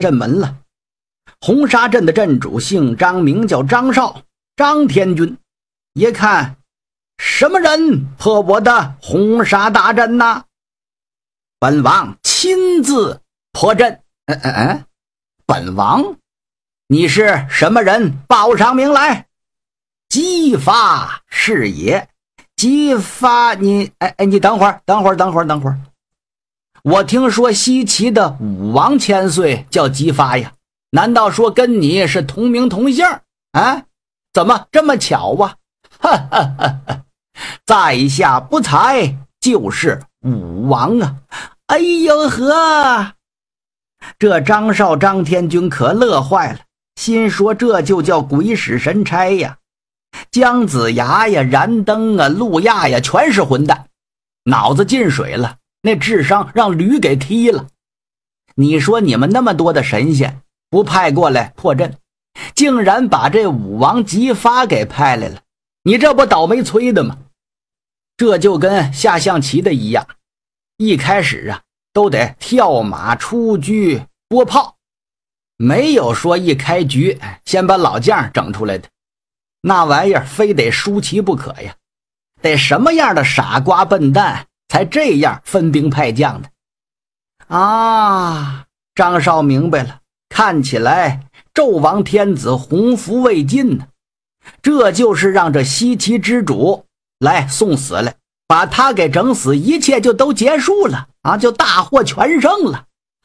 镇门了。红沙镇的镇主姓张，名叫张绍，张天军。一看，什么人破我的红沙大阵呐？本王亲自破阵。本王？你是什么人？报上名来。姬发是也。姬发，你等会儿。我听说西岐的武王千岁叫姬发呀，难道说跟你是同名同姓啊？怎么这么巧啊？在下不才，就是武王啊！哎呦呵，这张绍张天军可乐坏了，心说这就叫鬼使神差呀！姜子牙呀、燃灯啊、陆亚呀，全是混蛋，脑子进水了，那智商让驴给踢了。你说你们那么多的神仙不派过来破阵，竟然把这武王姬发给派来了，你这不倒霉催的吗？这就跟下象棋的一样，一开始啊都得跳马出车拨炮，没有说一开局先把老将整出来的，那玩意儿非得输棋不可呀，得什么样的傻瓜笨蛋才这样分兵派将的啊？张绍明白了，看起来纣王天子洪福未尽呢，这就是让这西岐之主来送死来，把他给整死，一切就都结束了啊，就大获全胜了。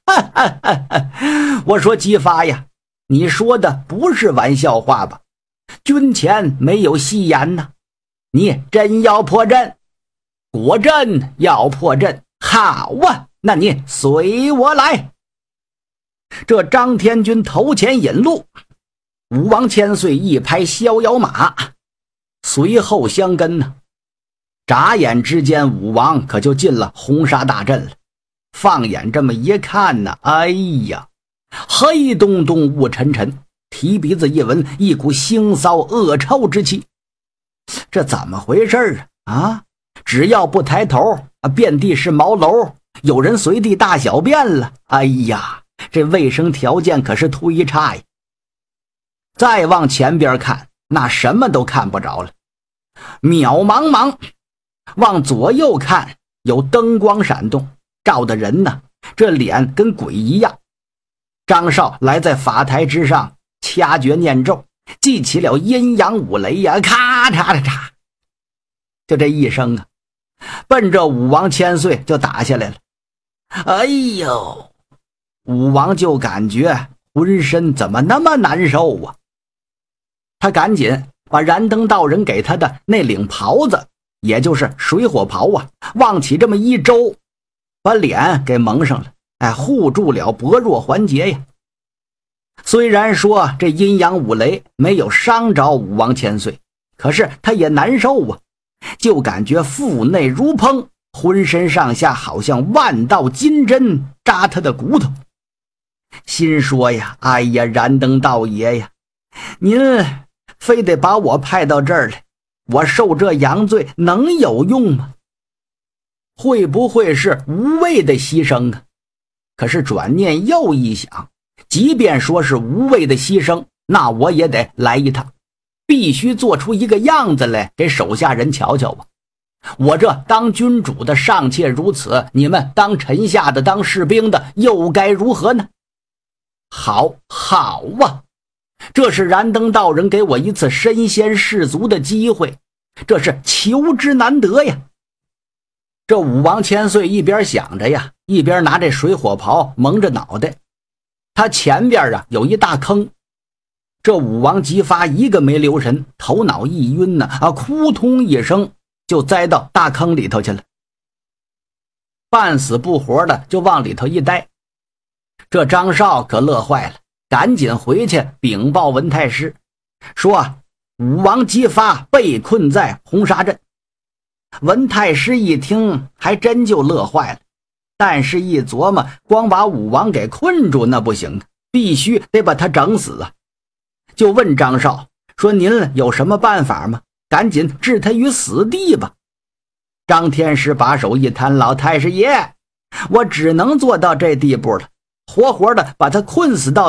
我说姬发呀，你说的不是玩笑话吧？军前没有戏言呢，你真要破阵？果真要破阵，好啊，那你随我来。这张天军头前引路，武王千岁一拍逍遥马，随后相跟呢。眨眼之间，武王可就进了红沙大阵了。放眼这么一看呢，哎呀，黑洞洞雾沉沉，提鼻子一闻，一股腥骚恶臭之气。这怎么回事啊？只要不抬头，遍地是茅楼，有人随地大小便了。哎呀，这卫生条件可是忒差呀。再往前边看，那什么都看不着了，渺茫茫。往左右看，有灯光闪动，照的人呢，这脸跟鬼一样。张绍来在法台之上掐诀念咒，记起了阴阳五雷呀，咔嚓嚓，就这一声啊，奔着武王千岁就打下来了。哎呦，武王就感觉浑身怎么那么难受啊！他赶紧把燃灯道人给他的那领袍子，也就是水火袍啊，往起这么一周，把脸给蒙上了，护住了薄弱环节呀。虽然说这阴阳五雷没有伤着武王千岁，可是他也难受啊，就感觉腹内如烹，浑身上下好像万道金针扎他的骨头。心说呀，哎呀，燃灯道爷呀，您非得把我派到这儿来，我受这阳罪能有用吗？会不会是无谓的牺牲啊？可是转念又一想，即便说是无谓的牺牲，那我也得来一趟，必须做出一个样子来给手下人瞧瞧啊！我这当君主的尚且如此，你们当臣下的当士兵的又该如何呢？好啊，这是燃灯道人给我一次身先士卒的机会，这是求之难得呀。这武王千岁一边想着呀，一边拿这水火袍蒙着脑袋。他前边啊有一大坑，这武王姬发一个没留神，头脑一晕呢，扑通一声就栽到大坑里头去了，半死不活的就往里头一待。这张绍可乐坏了，赶紧回去禀报文太师，说武王姬发被困在红沙镇。文太师一听还真就乐坏了，但是一琢磨，光把武王给困住那不行，必须得把他整死啊！就问张绍说，您有什么办法吗？赶紧置他于死地吧。张天师把手一摊，老太师爷，我只能做到这地步了， 活活的把他困死到